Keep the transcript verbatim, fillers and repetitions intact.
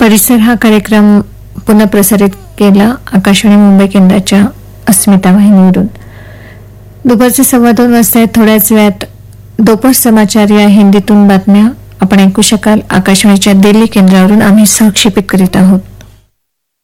परिसर हा कार्यक्रम पुन्हा प्रसारित केला आकाशवाणी मुंबई केंद्राच्या अस्मिता वाहिनीवरून. दुपारचे सव्वा दोन वाजता थोड्याच वेळात दोपहर समाचार या हिंदीतून बातम्या आपण ऐकू शकाल. आकाशवाणीच्या दिल्ली केंद्रावरून आम्ही सहक्षेपित करीत आहोत.